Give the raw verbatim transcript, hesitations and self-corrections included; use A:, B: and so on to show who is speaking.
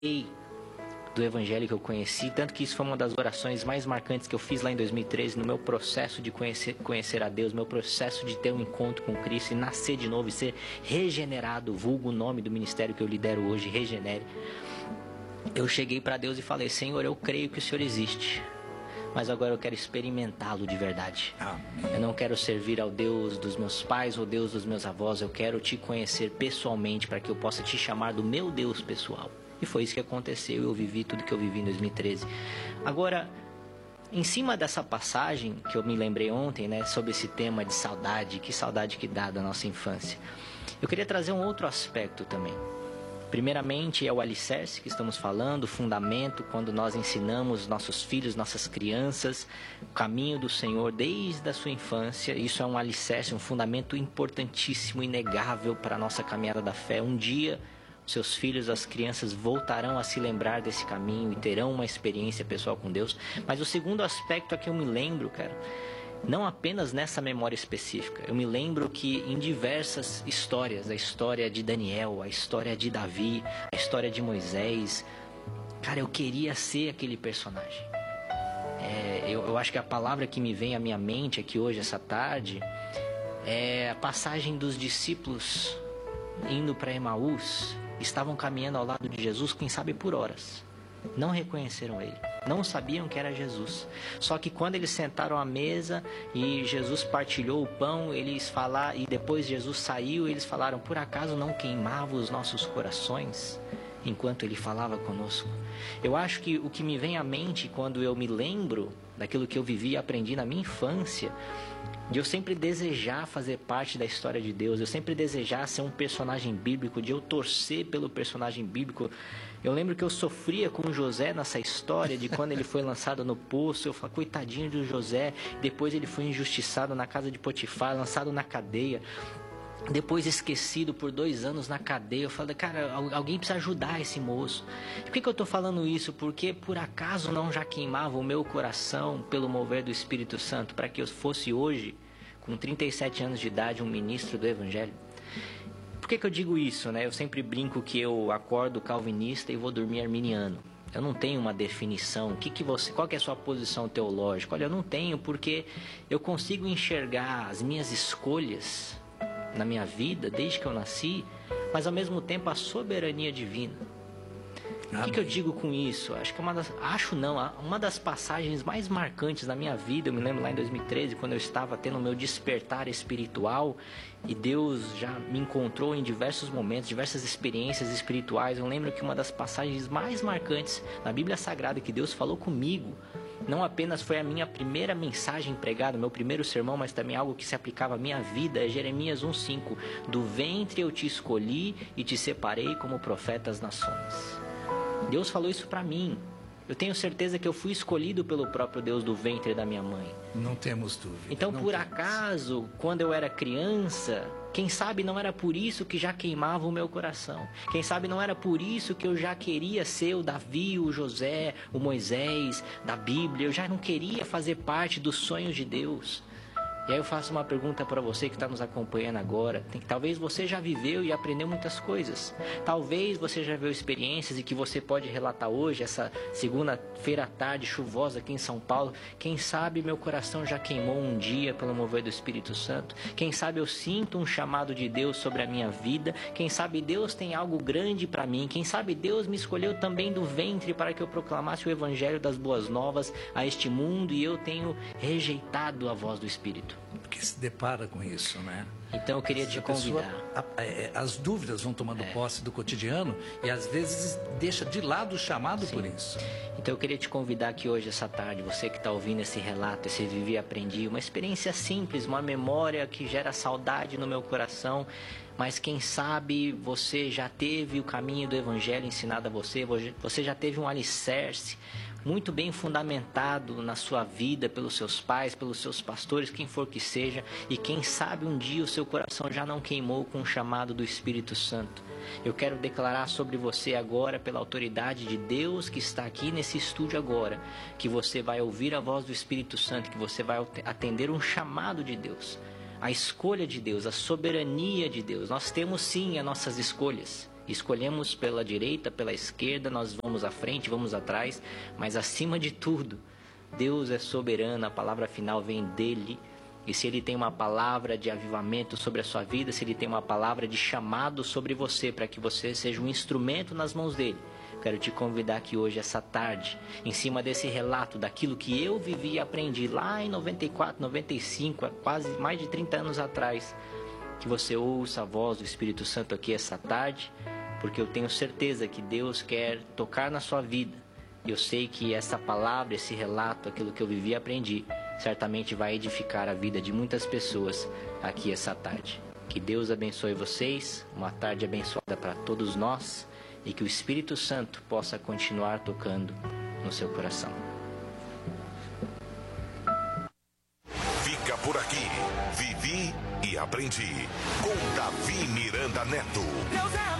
A: do evangelho que eu conheci, tanto que isso foi uma das orações mais marcantes que eu fiz lá em dois mil e treze, no meu processo de conhecer, conhecer a Deus, meu processo de ter um encontro com Cristo e nascer de novo e ser regenerado, vulgo o nome do ministério que eu lidero hoje, Regenere. Eu cheguei para Deus e falei: Senhor, eu creio que o Senhor existe, mas agora eu quero experimentá-lo de verdade. Amém. Eu não quero servir ao Deus dos meus pais ou Deus dos meus avós, eu quero te conhecer pessoalmente para que eu possa te chamar do meu Deus pessoal. E foi isso que aconteceu, eu vivi tudo que eu vivi em dois mil e treze. Agora, em cima dessa passagem que eu me lembrei ontem, né, sobre esse tema de saudade, que saudade que dá da nossa infância, eu queria trazer um outro aspecto também. Primeiramente é o alicerce que estamos falando, o fundamento, quando nós ensinamos nossos filhos, nossas crianças, o caminho do Senhor desde a sua infância. Isso é um alicerce, um fundamento importantíssimo, inegável para a nossa caminhada da fé. Um dia seus filhos, as crianças voltarão a se lembrar desse caminho e terão uma experiência pessoal com Deus. Mas o segundo aspecto é que eu me lembro, cara, não apenas nessa memória específica, eu me lembro que em diversas histórias, a história de Daniel, a história de Davi, a história de Moisés, cara, eu queria ser aquele personagem. É, eu, eu acho que a palavra que me vem à minha mente aqui hoje, essa tarde, é a passagem dos discípulos indo para Emaús. Estavam caminhando ao lado de Jesus, quem sabe por horas. Não reconheceram ele, não sabiam que era Jesus. Só que quando eles sentaram à mesa e Jesus partilhou o pão, eles falaram, e depois Jesus saiu, eles falaram: por acaso não queimava os nossos corações enquanto ele falava conosco? Eu acho que o que me vem à mente quando eu me lembro daquilo que eu vivi e aprendi na minha infância, de eu sempre desejar fazer parte da história de Deus, eu sempre desejar ser um personagem bíblico, de eu torcer pelo personagem bíblico. Eu lembro que eu sofria com José nessa história, de quando ele foi lançado no poço, eu falei: coitadinho do José. Depois ele foi injustiçado na casa de Potifar, lançado na cadeia, depois esquecido por dois anos na cadeia. Eu falei: cara, alguém precisa ajudar esse moço. Por que que eu estou falando isso? Porque por acaso não já queimava o meu coração pelo mover do Espírito Santo, para que eu fosse hoje, com trinta e sete anos de idade, um ministro do Evangelho? Por que que eu digo isso, né? Eu sempre brinco que eu acordo calvinista e vou dormir arminiano. Eu não tenho uma definição. O que que você, qual que é a sua posição teológica? Olha, eu não tenho, porque eu consigo enxergar as minhas escolhas na minha vida, desde que eu nasci, mas ao mesmo tempo a soberania divina. O que que eu digo com isso? Acho que é uma das, acho não, uma das passagens mais marcantes da minha vida. Eu me lembro lá em dois mil e treze, quando eu estava tendo o meu despertar espiritual, e Deus já me encontrou em diversos momentos, diversas experiências espirituais. Eu lembro que uma das passagens mais marcantes na Bíblia Sagrada que Deus falou comigo, não apenas foi a minha primeira mensagem pregada, meu primeiro sermão, mas também algo que se aplicava à minha vida, é Jeremias um cinco. Do ventre eu te escolhi e te separei como profeta às nações. Deus falou isso para mim. Eu tenho certeza que eu fui escolhido pelo próprio Deus do ventre da minha mãe.
B: Não temos dúvida.
A: Então, por acaso, quando eu era criança, quem sabe não era por isso que já queimava o meu coração. Quem sabe não era por isso que eu já queria ser o Davi, o José, o Moisés da Bíblia. Eu já não queria fazer parte dos sonhos de Deus. E aí eu faço uma pergunta para você que está nos acompanhando agora. Tem, talvez você já viveu e aprendeu muitas coisas. Talvez você já viveu experiências e que você pode relatar hoje, essa segunda-feira à tarde chuvosa aqui em São Paulo. Quem sabe meu coração já queimou um dia pelo mover do Espírito Santo. Quem sabe eu sinto um chamado de Deus sobre a minha vida. Quem sabe Deus tem algo grande para mim. Quem sabe Deus me escolheu também do ventre para que eu proclamasse o Evangelho das Boas Novas a este mundo, e eu tenho rejeitado a voz do Espírito.
B: Porque se depara com isso, né?
A: Então eu queria te convidar.
B: Pessoa, a, a, as dúvidas vão tomando é. posse do cotidiano e às vezes deixa de lado o chamado. Sim. Por isso.
A: Então eu queria te convidar aqui hoje, essa tarde, você que está ouvindo esse relato, esse Vivi e Aprendi, uma experiência simples, uma memória que gera saudade no meu coração, mas quem sabe você já teve o caminho do Evangelho ensinado a você, você já teve um alicerce muito bem fundamentado na sua vida, pelos seus pais, pelos seus pastores, quem for que seja, e quem sabe um dia o seu coração já não queimou com o chamado do Espírito Santo. Eu quero declarar sobre você agora, pela autoridade de Deus que está aqui nesse estúdio agora, que você vai ouvir a voz do Espírito Santo, que você vai atender um chamado de Deus, a escolha de Deus, a soberania de Deus. Nós temos sim as nossas escolhas. Escolhemos pela direita, pela esquerda, nós vamos à frente, vamos atrás, mas acima de tudo, Deus é soberano, a palavra final vem dele. E se ele tem uma palavra de avivamento sobre a sua vida, se ele tem uma palavra de chamado sobre você, para que você seja um instrumento nas mãos dele, quero te convidar aqui hoje, essa tarde, em cima desse relato daquilo que eu vivi e aprendi lá em noventa e quatro, noventa e cinco, há quase mais de trinta anos atrás, que você ouça a voz do Espírito Santo aqui essa tarde, porque eu tenho certeza que Deus quer tocar na sua vida. Eu sei que essa palavra, esse relato, aquilo que eu vivi e aprendi, certamente vai edificar a vida de muitas pessoas aqui essa tarde. Que Deus abençoe vocês, uma tarde abençoada para todos nós, e que o Espírito Santo possa continuar tocando no seu coração.
C: Fica por aqui, Vivi e Aprendi, com Davi Miranda Neto.